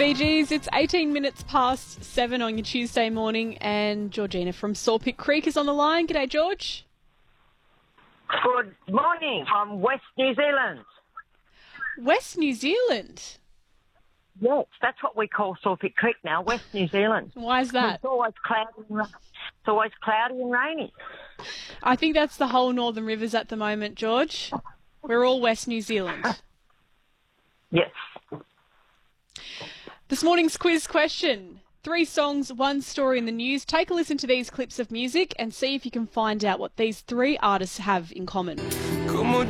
VGs, it's 18 minutes past 7 on your Tuesday morning, and Georgina from Sawpit Creek is on the line. G'day, George. Good morning from West New Zealand. West New Zealand? Yes, that's what we call Sawpit Creek now, West New Zealand. Why is that? It's always cloudy and rainy. I think that's the whole Northern Rivers at the moment, George. We're all West New Zealand. Yes. This morning's quiz question. 3 songs, 1 story in the news. Take a listen to these clips of music and see if you can find out what these 3 artists have in common. Como